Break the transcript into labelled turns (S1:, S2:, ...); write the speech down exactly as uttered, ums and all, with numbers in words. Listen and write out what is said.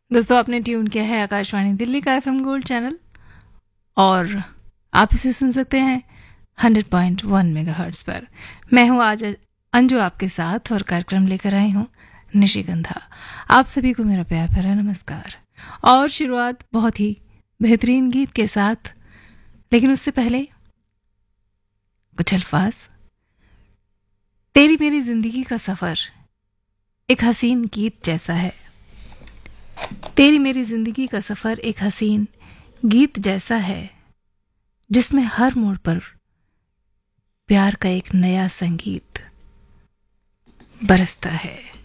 S1: दोस्तों, आपने ट्यून किया है आकाशवाणी दिल्ली का एफएम गोल्ड चैनल और आप इसे सुन सकते हैं हंड्रेड पॉइंट वन मेगाहर्ट्ज पर। मैं हूं आज अंजू आपके साथ और कार्यक्रम लेकर आई हूं निशिगंधा। आप सभी को मेरा प्यार भरा नमस्कार। और शुरुआत बहुत ही बेहतरीन गीत के साथ, लेकिन उससे पहले कुछ अल्फाज। तेरी मेरी जिंदगी का सफर एक हसीन गीत जैसा है। तेरी मेरी जिंदगी का सफर एक हसीन गीत जैसा है, जिसमें हर मोड़ पर प्यार का एक नया संगीत बरसता है।